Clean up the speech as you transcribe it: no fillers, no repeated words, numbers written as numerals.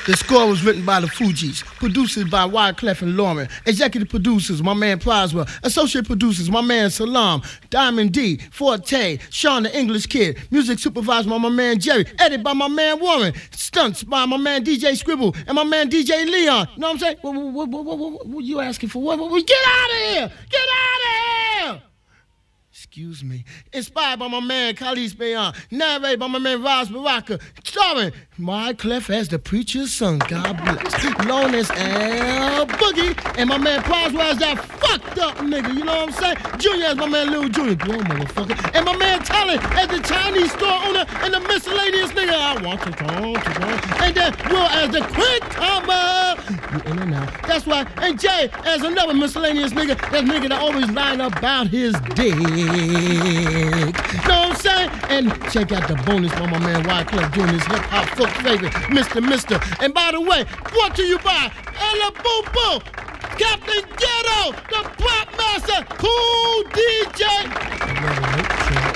The score was written by the Fugees, producers by Wyclef and Lauren, executive producers, my man Proswell, associate producers, my man Salam, Diamond D, Forte, Sean the English Kid, music supervised by my man Jerry, edit by my man Warren, stunts by my man DJ Scribble and my man DJ Leon. You know what I'm saying? What you asking for? Get out of here! Get out of here! Excuse me. Inspired by my man Khalis Bayan. Narrated by my man Raz Baraka. Starring Wyclef as the preacher's son. God bless. Known as L Boogie. And my man Proswell as that fucked up nigga. You know what I'm saying? Junior as my man Lil Junior. Blow motherfucker. And my man Talent as the Chinese store owner and the miscellaneous nigga. I want to go. And then Will as the quick comer. You in and out. That's why. And Jay as another miscellaneous nigga. That nigga that always lying about his dick. Know what I'm saying? And check out the bonus by my man Wyclef doing his hip-hop folk favorite, Mr. And by the way, brought to you by Ella Boo Boo, Captain Ghetto, the Pop Master, Cool DJ.